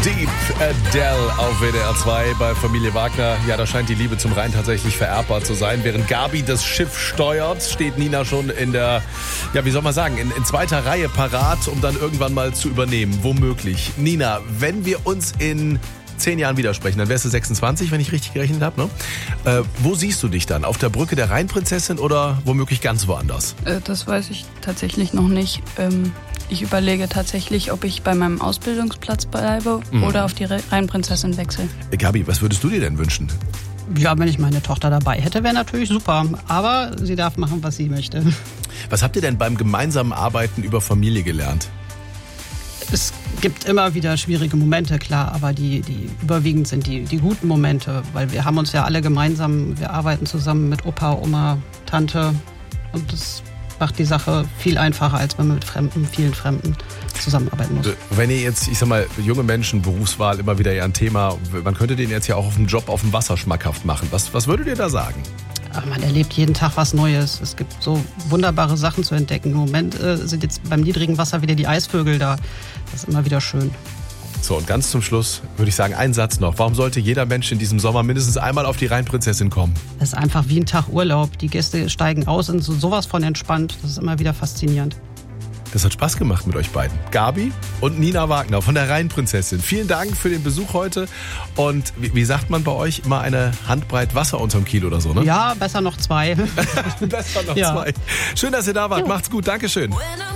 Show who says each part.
Speaker 1: Deep Adele auf WDR 2 bei Familie Wagner. Ja, da scheint die Liebe zum Rhein tatsächlich vererbbar zu sein. Während Gabi das Schiff steuert, steht Nina schon in der, ja, wie soll man sagen, in zweiter Reihe parat, um dann irgendwann mal zu übernehmen. Womöglich. Nina, wenn wir uns in 10 Jahren widersprechen, dann wärst du 26, wenn ich richtig gerechnet habe, ne? Wo siehst du dich dann? Auf der Brücke der Rheinprinzessin oder womöglich ganz woanders?
Speaker 2: Das weiß ich tatsächlich noch nicht. Ich überlege tatsächlich, ob ich bei meinem Ausbildungsplatz bleibe oder auf die Rheinprinzessin wechsle.
Speaker 1: Gabi, was würdest du dir denn wünschen?
Speaker 3: Ja, wenn ich meine Tochter dabei hätte, wäre natürlich super. Aber sie darf machen, was sie möchte.
Speaker 1: Was habt ihr denn beim gemeinsamen Arbeiten über Familie gelernt?
Speaker 3: Es gibt immer wieder schwierige Momente, klar, aber die überwiegend sind die guten Momente, weil wir haben uns ja alle gemeinsam, wir arbeiten zusammen mit Opa, Oma, Tante und das macht die Sache viel einfacher, als wenn man mit vielen Fremden zusammenarbeiten muss.
Speaker 1: Wenn ihr jetzt, ich sag mal, junge Menschen, Berufswahl immer wieder ja ein Thema, man könnte denen jetzt ja auch auf dem Job auf dem Wasser schmackhaft machen. Was würdet ihr da sagen?
Speaker 3: Ach, man erlebt jeden Tag was Neues. Es gibt so wunderbare Sachen zu entdecken. Im Moment sind jetzt beim niedrigen Wasser wieder die Eisvögel da. Das ist immer wieder schön.
Speaker 1: So, und ganz zum Schluss würde ich sagen, ein Satz noch. Warum sollte jeder Mensch in diesem Sommer mindestens einmal auf die Rheinprinzessin kommen?
Speaker 3: Das ist einfach wie ein Tag Urlaub. Die Gäste steigen aus und sind sowas von entspannt. Das ist immer wieder faszinierend.
Speaker 1: Das hat Spaß gemacht mit euch beiden. Gabi und Nina Wagner von der Rheinprinzessin. Vielen Dank für den Besuch heute. Und wie sagt man bei euch? Immer eine Handbreit Wasser unterm Kiel oder so, ne?
Speaker 3: Ja, besser noch 2.
Speaker 1: Besser noch 2. Schön, dass ihr da wart. Macht's gut. Dankeschön.